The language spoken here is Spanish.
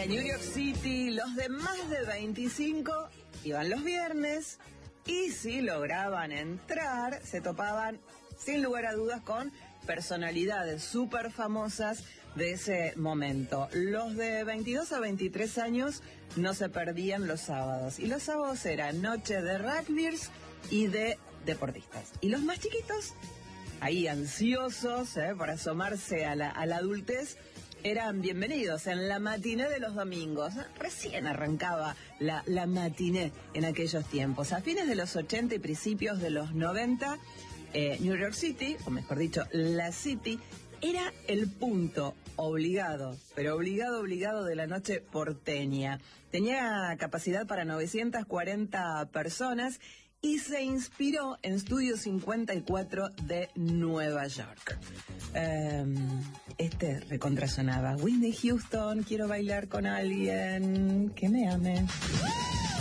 a New York City, los de más de 25 iban los viernes y si lograban entrar, se topaban sin lugar a dudas con personalidades súper famosas de ese momento. Los de 22 a 23 años no se perdían los sábados. Y los sábados eran noche de rugbyers y de deportistas. Y los más chiquitos, ahí ansiosos por asomarse a la adultez, eran bienvenidos en la matiné de los domingos. Recién arrancaba la matiné en aquellos tiempos. A fines de los 80 y principios de los 90, New York City, o mejor dicho, la City, era el punto obligado, pero obligado de la noche porteña. Tenía capacidad para 940 personas y se inspiró en Studio 54 de Nueva York. Recontrasonaba. Whitney Houston, quiero bailar con alguien que me ame.